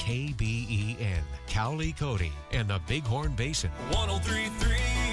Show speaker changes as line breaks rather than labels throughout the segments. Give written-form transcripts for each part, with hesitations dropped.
KBEN, Cowley Cody, and the Bighorn Basin.
103.3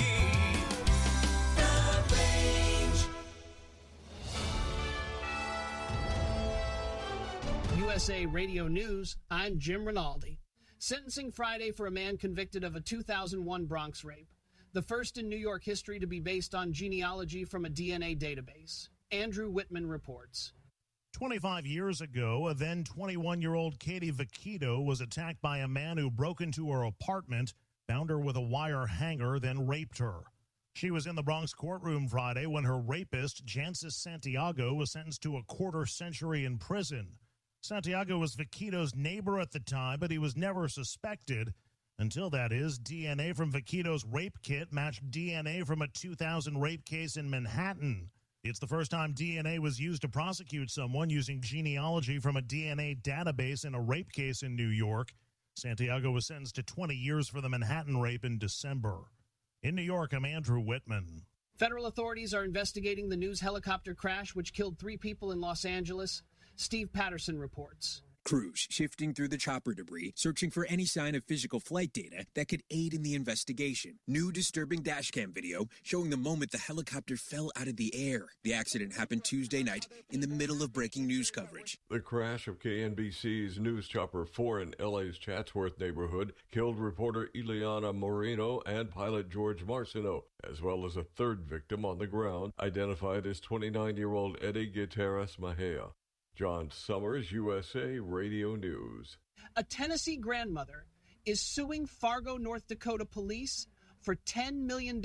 The Range.
USA Radio News, I'm Jim Rinaldi. Sentencing Friday for a man convicted of a 2001 Bronx rape, the first in New York history to be based on genealogy from a DNA database. Andrew Whitman reports.
25 years ago, a then 21-year-old Katie Vaquito was attacked by a man who broke into her apartment, bound her with a wire hanger, then raped her. She was in the Bronx courtroom Friday when her rapist, Jancis Santiago, was sentenced to a quarter-century in prison. Santiago was Vaquito's neighbor at the time, but he was never suspected. Until, that is, DNA from Vaquito's rape kit matched DNA from a 2000 rape case in Manhattan. It's the first time DNA was used to prosecute someone using genealogy from a DNA database in a rape case in New York. Santiago was sentenced to 20 years for the Manhattan rape in December. In New York, I'm Andrew Whitman.
Federal authorities are investigating the news helicopter crash which killed 3 people in Los Angeles. Steve Patterson reports.
Crews shifting through the chopper debris, searching for any sign of physical flight data that could aid in the investigation. New disturbing dashcam video showing the moment the helicopter fell out of the air. The accident happened Tuesday night in the middle of breaking news coverage.
The crash of KNBC's News Chopper 4 in LA's Chatsworth neighborhood killed reporter Ileana Moreno and pilot George Marciano, as well as a third victim on the ground, identified as 29-year-old Eddie Gutierrez Mejia. John Summers, USA Radio News.
A Tennessee grandmother is suing Fargo, North Dakota police for $10 million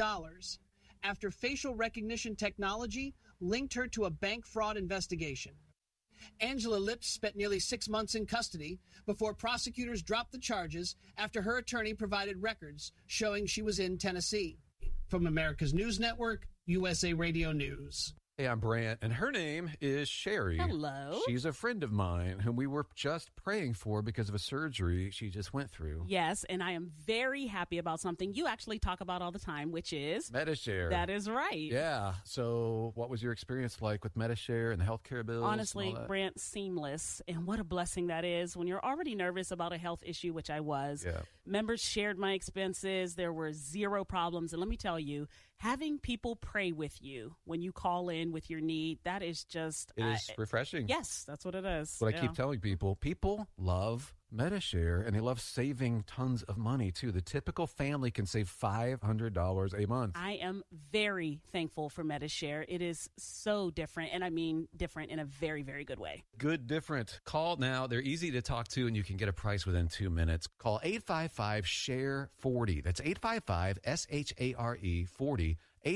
after facial recognition technology linked her to a bank fraud investigation. Angela Lips spent nearly 6 months in custody before prosecutors dropped the charges after her attorney provided records showing she was in Tennessee. From America's News Network, USA Radio News.
Hey, I'm Brant, and her name is Sherry.
Hello.
She's a friend of mine whom we were just praying for because of a surgery she just went through.
Yes, and I am very happy about something you actually talk about all the time, which is
Medi-Share.
That is right.
Yeah. So what was your experience like with Medi-Share and the healthcare bills?
Honestly, Brant, seamless. And what a blessing that is when you're already nervous about a health issue, which I was.
Yeah.
Members shared my expenses. There were 0 problems. And let me tell you, having people pray with you when you call in with your need, that is just...
It is refreshing.
Yes, that's what it is.
What I keep telling people, people love Medi-Share, and they love saving tons of money, too. The typical family can save $500 a month.
I am very thankful for Medi-Share. It is so different, and I mean different in a very, very good way.
Good different. Call now. They're easy to talk to, and you can get a price within 2 minutes. Call 855-SHARE-40. That's 855-SHARE-40.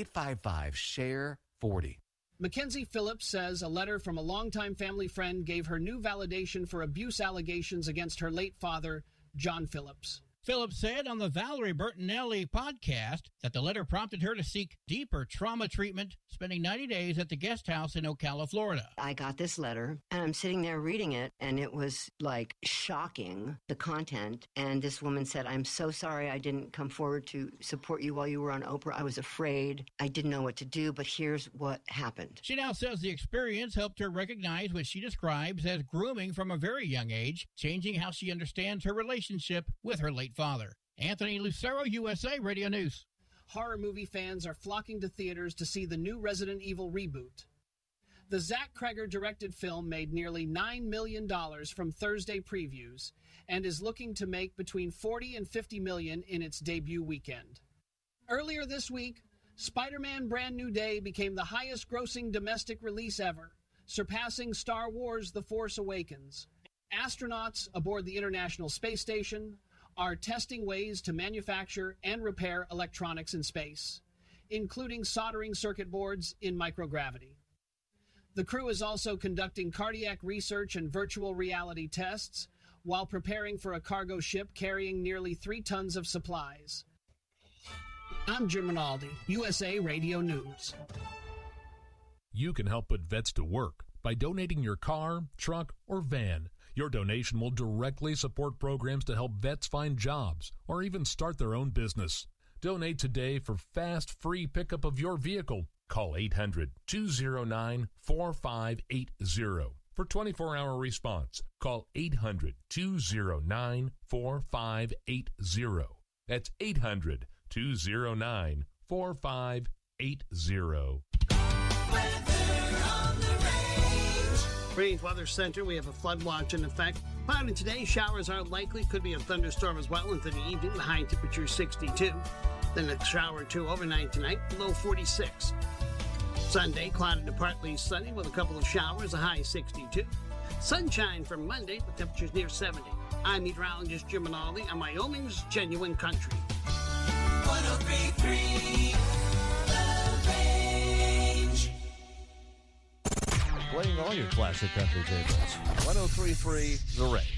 855-SHARE-40.
Mackenzie Phillips says a letter from a longtime family friend gave her new validation for abuse allegations against her late father, John Phillips.
Phillips said on the Valerie Bertinelli podcast that the letter prompted her to seek deeper trauma treatment, spending 90 days at the guest house in Ocala, Florida.
I got this letter, and I'm sitting there reading it, and it was, like, shocking, the content. And this woman said, I'm so sorry I didn't come forward to support you while you were on Oprah. I was afraid. I didn't know what to do, but here's what happened.
She now says the experience helped her recognize what she describes as grooming from a very young age, changing how she understands her relationship with her late father. Anthony Lucero, USA Radio News.
Horror movie fans are flocking to theaters to see the new Resident Evil reboot. The Zach Cregger-directed film made nearly $9 million from Thursday previews and is looking to make between $40 and $50 million in its debut weekend. Earlier this week, Spider-Man Brand New Day became the highest-grossing domestic release ever, surpassing Star Wars The Force Awakens. Astronauts aboard the International Space Station are testing ways to manufacture and repair electronics in space, including soldering circuit boards in microgravity. The crew is also conducting cardiac research and virtual reality tests while preparing for a cargo ship carrying nearly 3 tons of supplies. I'm Jim Rinaldi, USA Radio News.
You can help put vets to work by donating your car, truck, or van. Your donation will directly support programs to help vets find jobs or even start their own business. Donate today for fast, free pickup of your vehicle. Call 800-209-4580. For 24-hour response, call 800-209-4580. That's 800-209-4580.
Range Weather Center, we have a flood watch in effect. Cloudy today, showers are likely. Could be a thunderstorm as well into the evening. The high temperature 62. Then a shower or two overnight tonight, low 46. Sunday, cloudy to partly sunny with a couple of showers, a high 62. Sunshine for Monday, the temperature's near 70. I'm meteorologist Jim Minaldi on Wyoming's Genuine Country.
103.3 The Range.
Playing all your classic country favorites. 103.3 The Range.